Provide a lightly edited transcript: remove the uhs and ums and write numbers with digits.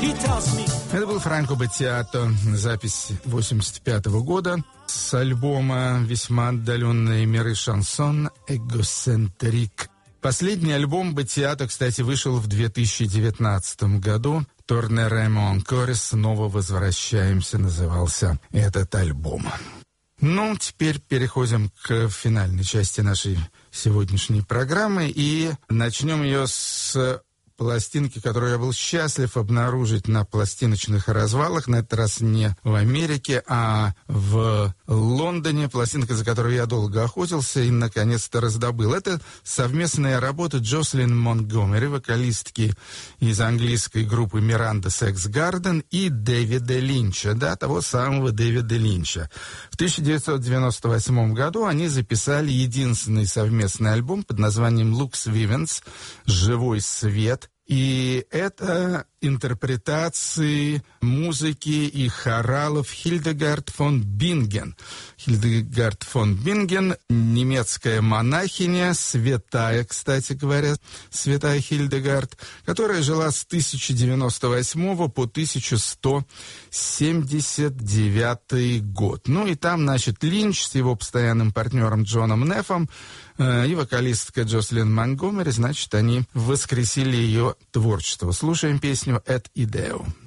Это был Франко Баттиато, запись 1985 года с альбома «Весьма отдаленные миры шансон Эгоцентрик». Последний альбом Баттиато, кстати, вышел в 2019 году. «Торнеремо анкоре», «Снова возвращаемся» назывался этот альбом. Ну, теперь переходим к финальной части нашей сегодняшней программы и начнем ее с пластинки, которую я был счастлив обнаружить на пластиночных развалах, на этот раз не в Америке, а в Лондоне, пластинка, за которой я долго охотился и наконец-то раздобыл. Это совместная работа Джослин Монтгомери, вокалистки из английской группы Miranda Sex Garden, и Дэвида Линча, да, того самого Дэвида Линча. В 1998 году они записали единственный совместный альбом под названием «Lux Vivens» «Живой свет». И это интерпретации музыки и хоралов Хильдегард фон Бинген. Хильдегард фон Бинген – немецкая монахиня, святая, кстати говоря, святая Хильдегард, которая жила с 1098 по 1179 год. Ну и там, значит, Линч с его постоянным партнером Джоном Неффом и вокалистка Джослин Монтгомери, значит, они воскресили ее творчество. Слушаем песню «Et Ideo».